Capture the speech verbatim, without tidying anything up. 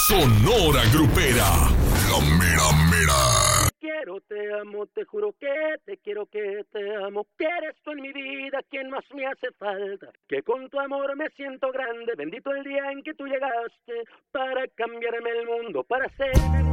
Sonora Grupera. La mera mera. Quiero, te amo, te juro que te quiero, que te amo, que eres tú en mi vida quien más me hace falta, que con tu amor me siento grande, bendito el día en que tú llegaste para cambiarme el mundo, para hacerme